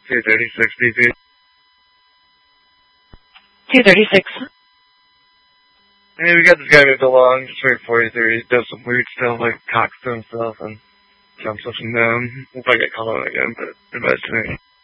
236 BP. 236. Hey, we got this guy moved along, just right 43. He does some weird stuff, like cocks to himself and jumps up and down. We'll probably get called out again, but advice to me.